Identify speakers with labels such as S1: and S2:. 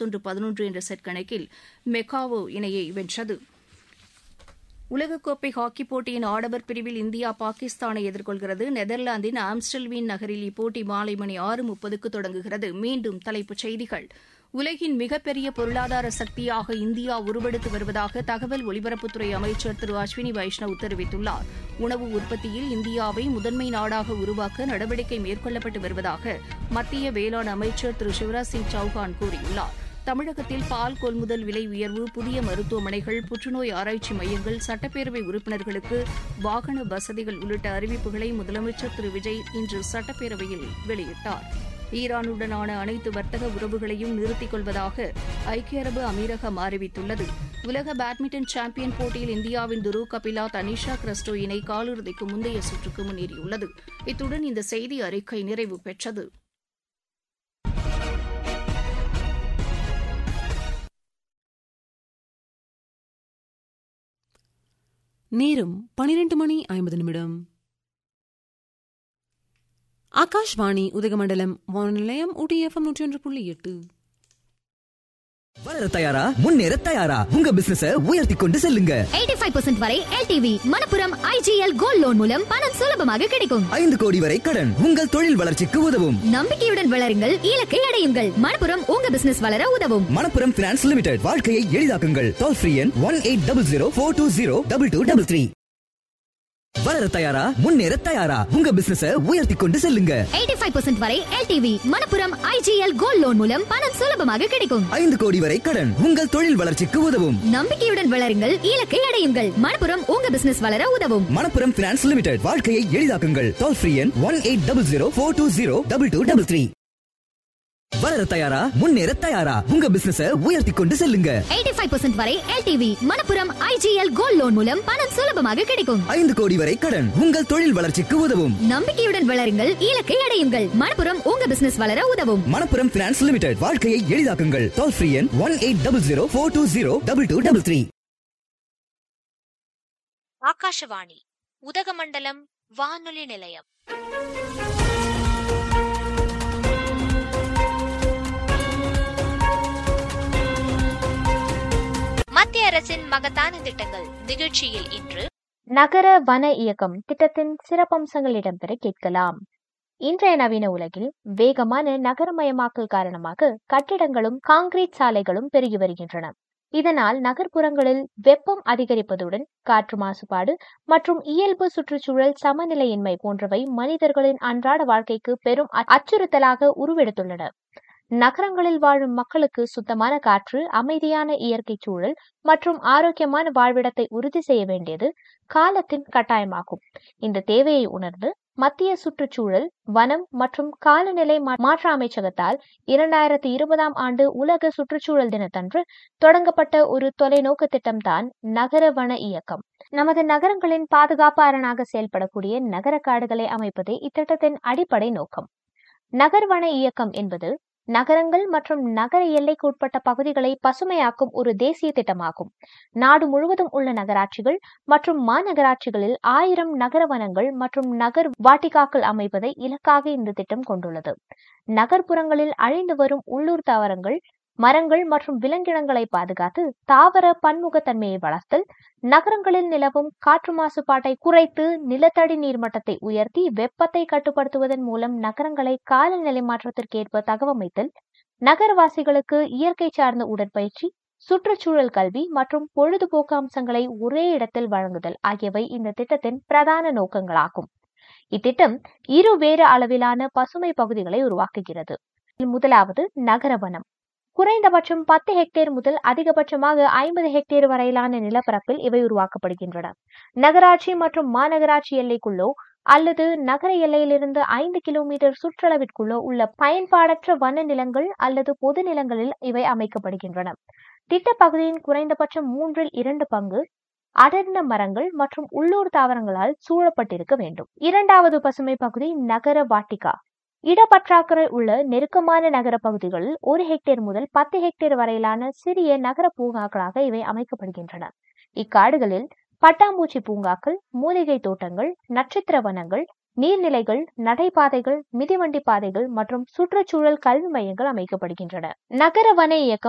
S1: 21-11 என்ற செட் கணக்கில் மெக்காவோ இணையை வென்றது. உலகக்கோப்பை ஹாக்கிப் போட்டியின் ஆடவர் பிரிவில் இந்தியா பாகிஸ்தானை எதிர்கொள்கிறது. நெதர்லாந்தின் ஆம்ஸ்டல்வீன் நகரில் இப்போட்டி மாலை மணி 6:30க்கு தொடங்குகிறது. மீண்டும் தலைப்புச் செய்திகள். உலகின் மிகப்பெரிய பொருளாதார சக்தியாக இந்தியா உருவெடுத்து வருவதாக தகவல் ஒலிபரப்புத்துறை அமைச்சர் திரு அஸ்வினி வைஷ்ணவ் தெரிவித்துள்ளார். உணவு உற்பத்தியில் இந்தியாவை முதன்மை நாடாக உருவாக்க நடவடிக்கை மேற்கொள்ளப்பட்டு வருவதாக மத்திய வேளாண் அமைச்சர் திரு சிவராஜ் சிங் சௌஹான் கூறியுள்ளார். தமிழகத்தில் பால் கொள்முதல் விலை உயர்வு, புதிய மருத்துவமனைகள், புற்றுநோய் ஆராய்ச்சி மையங்கள், சட்டப்பேரவை உறுப்பினர்களுக்கு வாகன வசதிகள் உள்ளிட்ட அறிவிப்புகளை முதலமைச்சர் திரு விஜய் இன்று சட்டப்பேரவையில் வெளியிட்டார். ஈரானுடனான அனைத்து வர்த்தக உறவுகளையும் நிறுத்திக் கொள்வதாக ஐக்கிய அரபு அமீரகம் அறிவித்துள்ளது. உலக பேட்மிண்டன் சாம்பியன் போட்டியில் இந்தியாவின் துருவ் கபிலா, தனிஷா கிறிஸ்டோ இணை காலிறுதிக்கு முந்தைய சுற்றுக்கு முன்னேறியுள்ளது. இத்துடன் இந்த செய்தி அறிக்கை நிறைவு பெற்றது.
S2: நேரம் 12:50. ஆகாஷ்வாணி உதகமண்டலம் வானொலி நிலையம் ஊட்டி FM 101.8.
S3: வளர தயாரா, முன்னேற தயாரா, உங்க பிசினஸ உயர்த்தி கொண்டு செல்லுங்க.
S4: 85% வரை LTV Manappuram IGL gold loan மூலம் பணம் சுலபமாக கிடைக்கும்.
S3: 5 கோடி வரை கடன் உங்கள் தொழில் வளர்ச்சிக்கு உதவும்.
S4: நம்பிக்கையுடன் வளருங்கள், இலக்கை அடையுங்கள். மணப்புரம் உங்க பிசினஸ் வளர உதவும்.
S3: மணப்புரம் பினான்ஸ் லிமிடெட், வாழ்க்கையை எளிதாக்குங்கள். டோல் ஃப்ரீ எண் 1800 420 2233. வளர தயாரா, முன்னேற தயாரா, உங்க பிசினஸ உயர்த்தி கொண்டு செல்லுங்க.
S4: 85% வரை LTV Manappuram IGL gold loan மூலம் பணம் சுலபமாக கிடைக்கும்.
S3: 5 கோடி வரை கடன் உங்கள் தொழில் வளர்ச்சிக்கு உதவும்.
S4: நம்பிக்கையுடன் வளருங்கள், இலக்கை அடையுங்கள். மணப்புரம் உங்க பிசினஸ் வளர உதவும்.
S3: மணப்புரம் பினான்ஸ் லிமிடெட், வாழ்க்கையை எளிதாக்குங்கள். டோல் ஃப்ரீ எண் 1800 420 2233. வளர தயாரா, முன்னேற தயாரா, உங்க பிசினஸ உயர்த்தி கொண்டு செல்லுங்க.
S4: 85% வரை LTV Manappuram IGL gold loan மூலம் பணம் சுலபமாக கிடைக்கும்.
S3: 5 கோடி வரை கடன் உங்கள் தொழில் வளர்ச்சிக்கு உதவும்.
S4: நம்பிக்கையுடன் வளருங்கள், இலக்கை அடையுங்கள். மணப்புரம் உங்க பிசினஸ் வளர உதவும்.
S3: மணப்புரம் பினான்ஸ் லிமிடெட், வாழ்க்கையை எளிதாக்குங்கள். டோல் ஃப்ரீ எண் 1800 420 2233.
S5: ஆகாஷவாணி உதகமண்டலம் வானொலி நிலையம். மத்திய அரசின் மகத்தான திட்டங்கள் நிகழ்ச்சியில் இன்று
S6: நகர வன இயக்கம் திட்டத்தின் சிறப்பம்சங்கள் இடம்பெற கேட்கலாம். இன்றைய நவீன உலகில் வேகமான நகரமயமாக்கல் காரணமாக கட்டிடங்களும் கான்கிரீட் சாலைகளும் பெருகி வருகின்றன. இதனால் நகர்ப்புறங்களில் வெப்பம் அதிகரிப்பதுடன் காற்று மாசுபாடு மற்றும் இயல்பு சுற்றுச்சூழல் சமநிலையின்மை போன்றவை மனிதர்களின் அன்றாட வாழ்க்கைக்கு பெரும் அச்சுறுத்தலாக உருவெடுத்துள்ளன. நகரங்களில் வாழும் மக்களுக்கு சுத்தமான காற்று, அமைதியான இயற்கை சூழல் மற்றும் ஆரோக்கியமான வாழ்விடத்தை உறுதி செய்ய வேண்டியது காலத்தின் கட்டாயமாகும். இந்த தேவையை உணர்ந்து மத்திய சுற்றுச்சூழல், வனம் மற்றும் காலநிலை மாற்ற அமைச்சகத்தால் 2020 ஆண்டு உலக சுற்றுச்சூழல் தினத்தன்று தொடங்கப்பட்ட ஒரு தொலைநோக்கு திட்டம்தான் நகர வன இயக்கம். நமது நகரங்களின் பாதுகாப்பு அரணாக செயல்படக்கூடிய நகர காடுகளை அமைப்பதே இத்திட்டத்தின் அடிப்படை நோக்கம். நகர்வன இயக்கம் என்பது நகரங்கள் மற்றும் நகர எல்லைக்கு உட்பட்ட பகுதிகளை பசுமையாக்கும் ஒரு தேசிய திட்டமாகும். நாடு முழுவதும் உள்ள நகராட்சிகள் மற்றும் மாநகராட்சிகளில் 1000 நகர வனங்கள் மற்றும் நகர் வாட்டிகாக்கள் அமைப்பதை இலக்காக இந்த திட்டம் கொண்டுள்ளது. நகர்ப்புறங்களில் அழிந்து வரும் உள்ளூர் தாவரங்கள், மரங்கள் மற்றும் விலங்கினங்களை பாதுகாத்து தாவர பன்முகத்தன்மையை வளர்த்தல், நகரங்களில் நிலவும் காற்று மாசுபாட்டை குறைத்து நிலத்தடி நீர்மட்டத்தை உயர்த்தி வெப்பத்தை கட்டுப்படுத்துவதன் மூலம் நகரங்களை காலநிலை மாற்றத்திற்கு ஏற்ப தகவமைத்தல், நகரவாசிகளுக்கு இயற்கை சார்ந்த உடற்பயிற்சி, சுற்றுச்சூழல் கல்வி மற்றும் பொழுதுபோக்கு அம்சங்களை ஒரே இடத்தில் வழங்குதல் ஆகியவை இந்த திட்டத்தின் பிரதான நோக்கங்களாகும். இத்திட்டம் 2 வேறு அளவிலான பசுமை பகுதிகளை உருவாக்குகிறது. முதலாவது நகரவனம். குறைந்தபட்சம் 10 ஹெக்டேர் முதல் அதிகபட்சமாக 50 ஹெக்டேர் வரையிலான நிலப்பரப்பில் இவை உருவாக்கப்படுகின்றன. நகராட்சி மற்றும் மாநகராட்சி எல்லைக்குள்ளோ அல்லது நகர எல்லையிலிருந்து 5 கிலோமீட்டர் சுற்றளவிற்குள்ளோ உள்ள பயன்பாடற்ற வன நிலங்கள் அல்லது பொது நிலங்களில் இவை அமைக்கப்படுகின்றன. திட்ட பகுதியின் குறைந்தபட்சம் 2/3 பங்கு அடர்ந்த மரங்கள் மற்றும் உள்ளூர் தாவரங்களால் சூழப்பட்டிருக்க வேண்டும். இரண்டாவது பசுமை பகுதி நகர வாட்டிகா. இடப்பற்றாக்குறை உள்ள நெருக்கமான நகர பகுதிகளில் 1 ஹெக்டேர் முதல் 10 ஹெக்டேர் வரையிலான சிறிய நகர பூங்காக்களாக இவை அமைக்கப்படுகின்றன. இக்காடுகளில் பட்டாம்பூச்சி பூங்காக்கள், மூலிகை தோட்டங்கள், நட்சத்திர வனங்கள், நீர்நிலைகள், நடைபாதைகள், மிதிவண்டி பாதைகள் மற்றும் சுற்றுச்சூழல் கல்வி மையங்கள் அமைக்கப்படுகின்றன. நகர வன இயக்கம்